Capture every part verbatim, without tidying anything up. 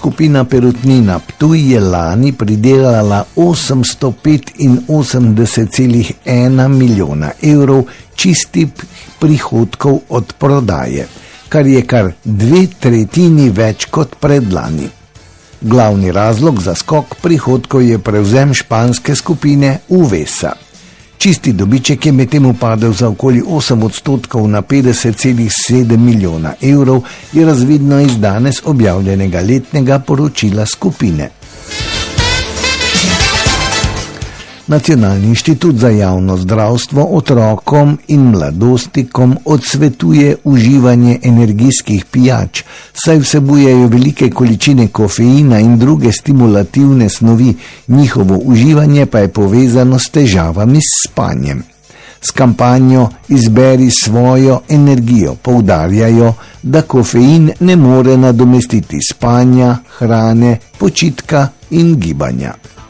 Skupina Perutnina Ptuj je lani pridelala osemsto petinosemdeset celih ena milijona evrov čistih prihodkov od prodaje, kar je kar dve tretjini več kot predlani. Glavni razlog za skok prihodkov je prevzem španske skupine Uvesa. Čisti dobiček je medtem upadel za okoli osem odstotkov na petdeset celih sedem milijona evrov, je razvidno iz danes objavljenega letnega poročila skupine. Nacionalni inštitut za javno zdravstvo otrokom in mladostnikom odsvetuje uživanje energijskih pijač, saj vsebujejo velike količine kofeina in druge stimulativne snovi, njihovo uživanje pa je povezano s težavami s spanjem. S kampanjo Izberi svojo energijo poudarjajo, da kofein ne more nadomestiti spanja, hrane, počitka in gibanja.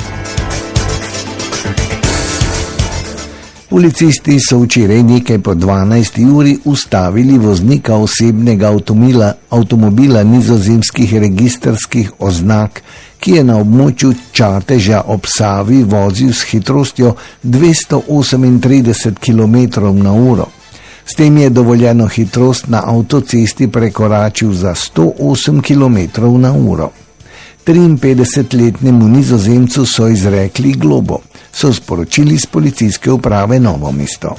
Policisti so včeraj nekaj po dvanajsti uri ustavili voznika osebnega avtomobila, avtomobila nizozemskih registrskih oznak, ki je na območju Čateža ob Savi vozil s hitrostjo dvesto osemintrideset kilometrov na uro. S tem je dovoljeno hitrost na avtocesti prekoračil za sto osem kilometrov na uro. triinpetdesetletnemu Nizozemcu so izrekli globo, so sporočili z policijske uprave Novo mesto.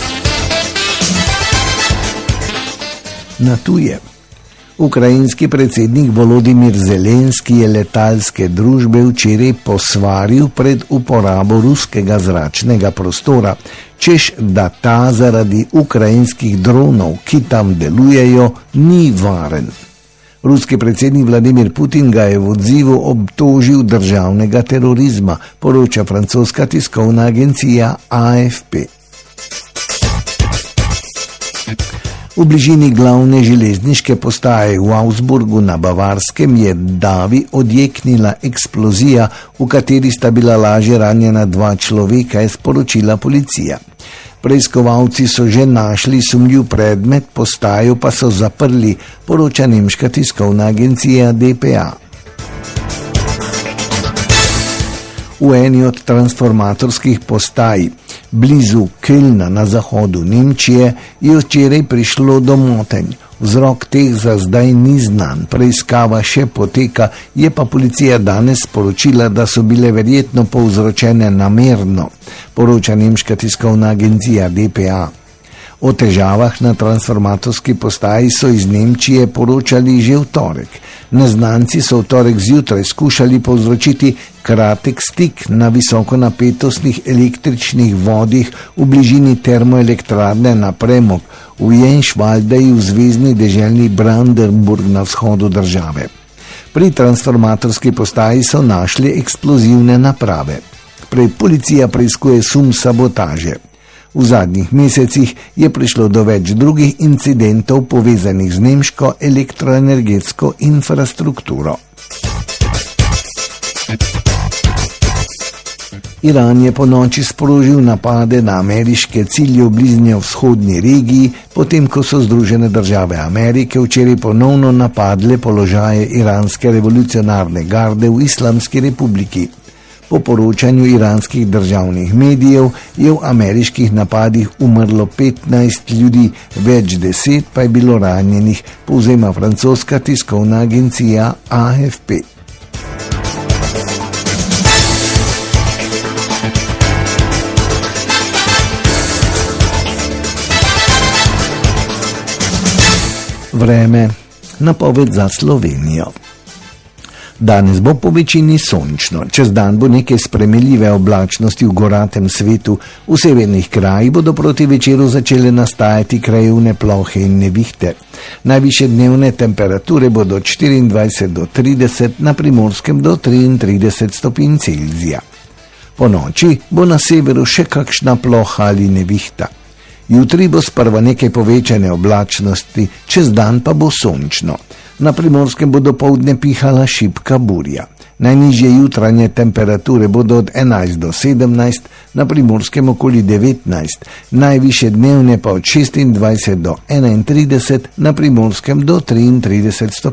Na tuje. Ukrajinski predsednik Volodimir Zelenski je letalske družbe včeraj posvaril pred uporabo ruskega zračnega prostora, češ da ta zaradi ukrajinskih dronov, ki tam delujejo, ni varen. Ruski predsednik Vladimir Putin ga je v odzivu obtožil državnega terorizma, poroča francoska tiskovna agencija A F P. V bližini glavne železniške postaje v Augsburgu na Bavarskem je davi odjeknila eksplozija, v kateri sta bila lažje ranjena dva človeka, je sporočila policija. Preiskovalci so že našli sumljiv predmet, postajo pa so zaprli, poroča nemška tiskovna agencija D P A. V eni od transformatorskih postaj blizu Kölna na zahodu Nemčije je včeraj prišlo do motenj. Vzrok teh za zdaj ni znan, preiskava še poteka, je pa policija danes sporočila, da so bile verjetno povzročene namerno, poroča nemška tiskovna agencija D P A. O težavah na transformatorski postaji so iz Nemčije poročali že v torek. Neznanci so v torek zjutraj skušali povzročiti kratek stik na visokonapetostnih električnih vodih v bližini termoelektrarne na premog v Jenšvaldeji v zvezni deželi Brandenburg na vzhodu države. Pri transformatorski postaji so našli eksplozivne naprave. Prej policija preiskuje sum sabotaže. V zadnjih mesecih je prišlo do več drugih incidentov povezanih z nemško elektroenergetsko infrastrukturo. Iran je po noči sprožil napade na ameriške cilje v bližnjevzhodni regiji, potem ko so Združene države Amerike včeraj ponovno napadle položaje iranske revolucionarne garde v Islamski republiki. Po poročanju iranskih državnih medijev je v ameriških napadih umrlo petnajst ljudi, več deset pa je bilo ranjenih, povzema francoska tiskovna agencija A F P. Vreme, napoved za Slovenijo. Danes bo po večini sončno, čez dan bo nekaj spremenljive oblačnosti v goratem svetu, v severnih krajih bodo proti večeru začele nastajati krajevne plohe in nevihte. Najvišje dnevne temperature bodo od štiriindvajset do trideset, na Primorskem do triintrideset stopinj Celzija. Po noči bo na severu še kakšna ploha ali nevihta. Jutri bo sprva nekaj povečane oblačnosti, čez dan pa bo sončno. Na Primorskem bo dopoldne pihala šibka burja. Najnižje jutranje temperature bodo od enajst do sedemnajst, na Primorskem okoli devetnajst, najvišje dnevne pa od šestindvajset do enaintrideset, na Primorskem do triintrideset stopinj.